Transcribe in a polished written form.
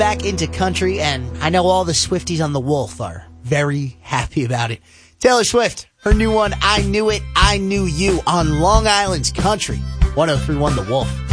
back into country, and I know all the Swifties on the Wolf are very happy about it. Taylor Swift, her new one, I Knew It, I Knew You, on Long Island's Country. 103.1 The Wolf.